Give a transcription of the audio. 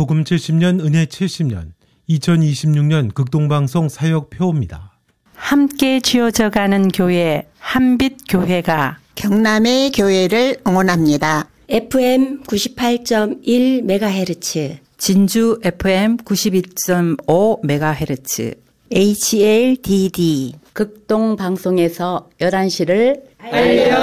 복음 70년 은혜 70년 2026년 극동방송 사역표입니다. 함께 지어져가는 교회 한빛교회가 경남의 교회를 응원합니다. FM 98.1MHz 진주 FM 92.5MHz HLDD 극동방송에서 11시를 알려